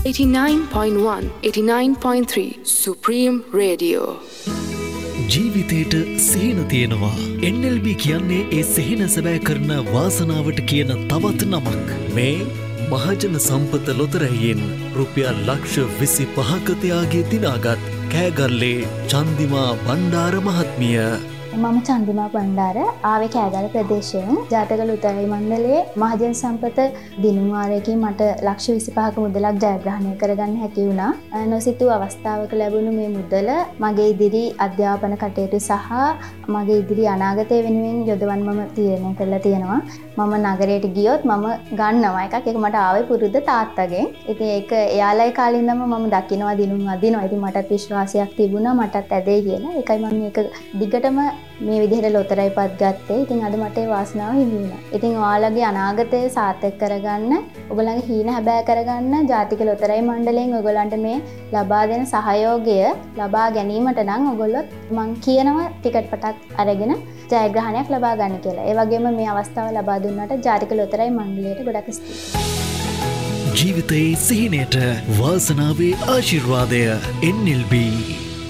89.1, 89.3 Supreme Radio. ජීවිතේට සිහින තියෙනවා. NLB කියන්නේ ඒ සිහින සැබෑ කරන වාසනාවට කියන තවත් නමක්. මේ මහජන සම්පත ලොතරැයියෙන් රුපියල් ලක්ෂ 25ක තියාගේ දිනාගත් කෑගල්ලේ චන්දිමා බණ්ඩාර මහත්මිය. මම චන්දිමා බණ්ඩාර ආවේ කෑගල්ල ප්‍රදේශයෙන් ජාතක ලොතරැයි මණ්ඩලයේ මහජන සම්පත දිනුම් වාරයකින් මට ලක්ෂ 25ක මුදලක් ජයග්‍රහණය කරගන්න හැකි වුණා. නොසිතූ අවස්ථාවක ලැබුණු මේ මුදල මගේ ඉදිරි අධ්‍යාපන කටයුතු සහ මගේ ඉදිරි අනාගතය වෙනුවෙන් යොදවන්න මම තීරණය කරලා තියෙනවා. මම නගරයට ගියොත් මම ගන්නවා එකක්. ඒක මට ආවේ පුරුද්ද තාත්තගෙන්. ඉතින් ඒක එයාලයි කාලේ ඉඳන්ම මම දකිනවා දිනුම් අදිනවා. ඉතින් මටත් විශ්වාසයක් තිබුණා මටත් ඇදේ කියලා. ඒකයි මම මේක දිගටම මේ විදිහට ලොතරැයිපත් ගත්තේ. ඉතින් අද මට ඒ වාසනාව හිමි වුණා. ඉතින් ඔයාලගේ අනාගතය සාර්ථක කරගන්න, ඔයගොල්ලන්ගේ හීන හැබෑ කරගන්න ජාතික ලොතරැයි මණ්ඩලයෙන් ඔයගොල්ලන්ට මේ ලබා දෙන සහයෝගය ලබා ගැනීමට නම් ඔයගොල්ලොත් මං කියනවා ටිකට් පටක් අරගෙන ජයග්‍රහණයක් ලබා ගන්න කියලා. ඒ වගේම මේ අවස්ථාව ලබා දුන්නාට ජාතික ලොතරැයි මණ්ඩලයට ගොඩක් ස්තුතියි. ජීවිතයේ සිහිනයට වාසනාවේ ආශිර්වාදය NLB.